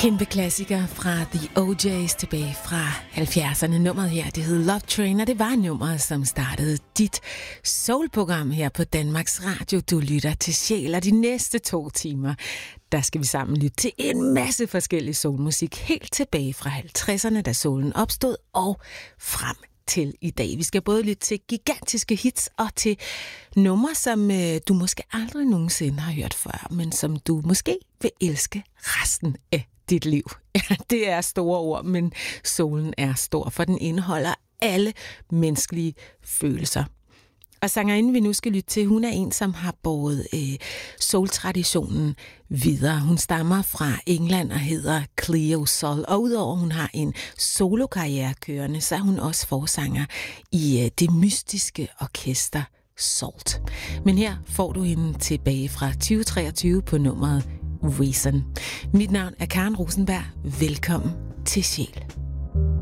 Kæmpe klassiker fra The OJ's tilbage fra 70'erne. Nummeret her, det hed Love Train, og det var nummeret, som startede dit soulprogram her på Danmarks Radio. Du lytter til Sjæl, og de næste 2 timer, der skal vi sammen lytte til en masse forskellig soulmusik, helt tilbage fra 50'erne, da soulen opstod, og frem til i dag. Vi skal både lytte til gigantiske hits og til numre, som du måske aldrig nogensinde har hørt før, men som du måske vil elske resten af dit liv. Ja, det er store ord, men soulen er stor, for den indeholder alle menneskelige følelser. Og sangerinden, vi nu skal lytte til, hun er en, som har båret soul-traditionen videre. Hun stammer fra England og hedder Cleo Sol. Og udover hun har en solokarriere kørende, så er hun også forsanger i det mystiske orkester Salt. Men her får du hende tilbage fra 2023 på nummeret Reason. Mit navn er Karen Rosenberg. Velkommen til Sjæl.